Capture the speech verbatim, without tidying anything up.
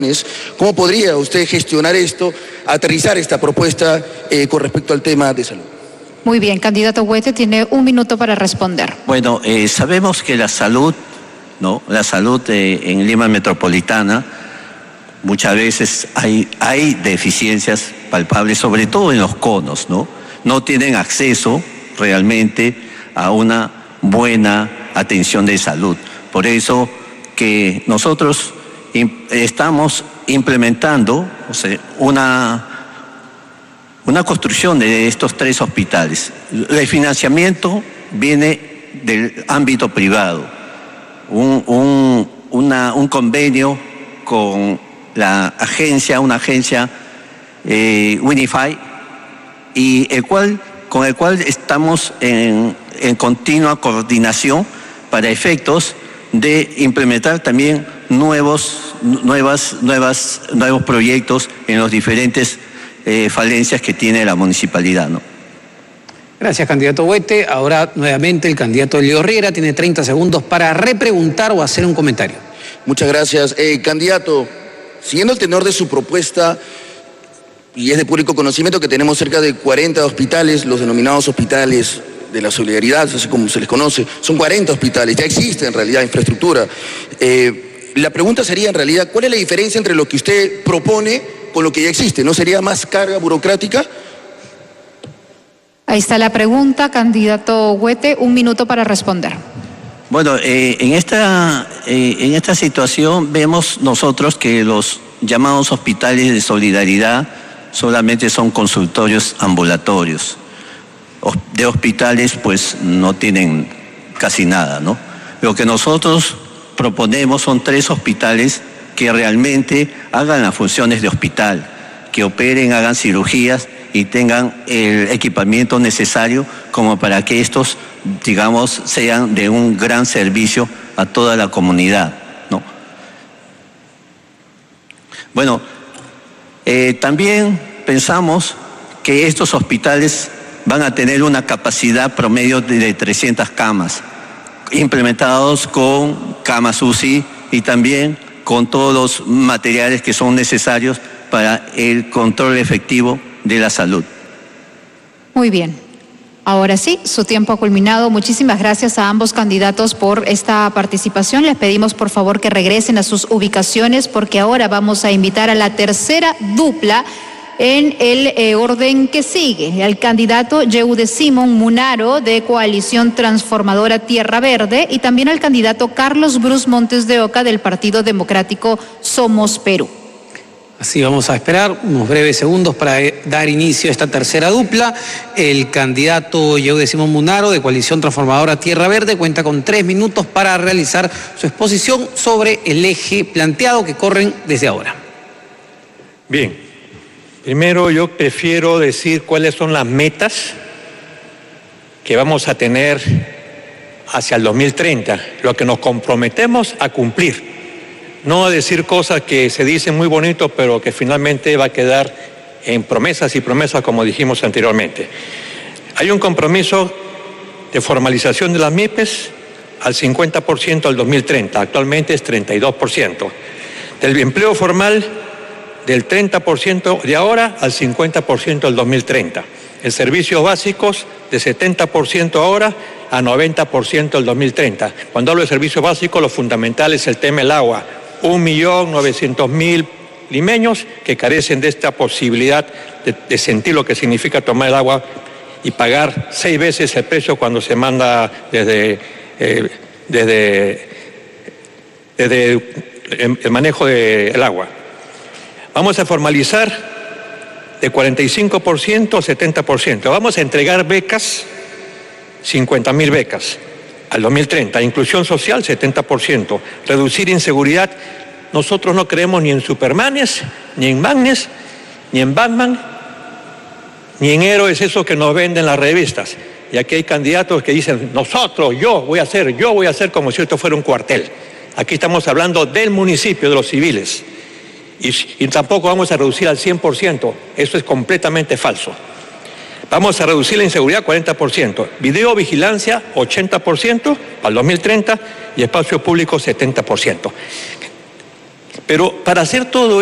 ¿Cómo podría usted gestionar esto, aterrizar esta propuesta eh, con respecto al tema de salud? Muy bien, candidato Huete, tiene un minuto para responder. Bueno, eh, sabemos que la salud, ¿no? La salud eh, en Lima Metropolitana, muchas veces hay, hay deficiencias palpables, sobre todo en los conos, ¿no? No tienen acceso realmente a una buena atención de salud. Por eso que nosotros estamos implementando, o sea, una, una construcción de estos tres hospitales. El financiamiento viene del ámbito privado, un, un, una, un convenio con la agencia, una agencia eh, Unify, y el cual, con el cual estamos en, en continua coordinación para efectos de implementar también nuevos, nuevas, nuevas, nuevos proyectos en los diferentes eh, falencias que tiene la municipalidad, ¿no? Gracias, candidato Huete. Ahora nuevamente el candidato Elio Riera tiene treinta segundos para repreguntar o hacer un comentario. Muchas gracias. Eh, candidato, siguiendo el tenor de su propuesta, y es de público conocimiento que tenemos cerca de cuarenta hospitales, los denominados hospitales de la solidaridad, así como se les conoce, son cuarenta hospitales, ya existe en realidad infraestructura. Eh, la pregunta sería en realidad, ¿cuál es la diferencia entre lo que usted propone con lo que ya existe? ¿No sería más carga burocrática? Ahí está la pregunta, candidato Huete, un minuto para responder. Bueno, eh, en, esta, eh, en esta situación vemos nosotros que los llamados hospitales de solidaridad solamente son consultorios ambulatorios. De hospitales pues no tienen casi nada, ¿no? Lo que nosotros proponemos son tres hospitales que realmente hagan las funciones de hospital, que operen, hagan cirugías y tengan el equipamiento necesario como para que estos, digamos, sean de un gran servicio a toda la comunidad, ¿no? Bueno, eh, también pensamos que estos hospitales van a tener una capacidad promedio de trescientas camas, implementados con camas U C I y también con todos los materiales que son necesarios para el control efectivo de la salud. Muy bien. Ahora sí, su tiempo ha culminado. Muchísimas gracias a ambos candidatos por esta participación. Les pedimos por favor que regresen a sus ubicaciones porque ahora vamos a invitar a la tercera dupla en el eh, orden que sigue. Al candidato Yehude Simón Munaro de Coalición Transformadora Tierra Verde y también al candidato Carlos Bruce Montes de Oca del Partido Democrático Somos Perú. Así vamos a esperar unos breves segundos para dar inicio a esta tercera dupla. El candidato Yehude Simón Munaro de Coalición Transformadora Tierra Verde cuenta con tres minutos para realizar su exposición sobre el eje planteado que corren desde ahora. Bien. Primero, yo prefiero decir cuáles son las metas que vamos a tener hacia el dos mil treinta, lo que nos comprometemos a cumplir. No a decir cosas que se dicen muy bonito, pero que finalmente va a quedar en promesas y promesas, como dijimos anteriormente. Hay un compromiso de formalización de las M I P E S al cincuenta por ciento al dos mil treinta, actualmente es treinta y dos por ciento. Del empleo formal, del treinta por ciento de ahora al cincuenta por ciento del dos mil treinta. En servicios básicos, de setenta por ciento ahora a noventa por ciento del dos mil treinta. Cuando hablo de servicios básicos, lo fundamental es el tema del agua. Un millón novecientos mil limeños que carecen de esta posibilidad de, de sentir lo que significa tomar el agua y pagar seis veces el precio cuando se manda desde, eh, desde, desde el manejo del agua. Vamos a formalizar de cuarenta y cinco por ciento a setenta por ciento. Vamos a entregar becas, cincuenta mil becas al dos mil treinta. Inclusión social, setenta por ciento. Reducir inseguridad. Nosotros no creemos ni en Supermanes, ni en Magnes, ni en Batman, ni en héroes esos que nos venden las revistas. Y aquí hay candidatos que dicen, nosotros, yo voy a hacer, yo voy a hacer como si esto fuera un cuartel. Aquí estamos hablando del municipio, de los civiles. Y, y tampoco vamos a reducir al cien por ciento, eso es completamente falso. Vamos a reducir la inseguridad cuarenta por ciento, videovigilancia ochenta por ciento al dos mil treinta y espacio público setenta por ciento. Pero para hacer todo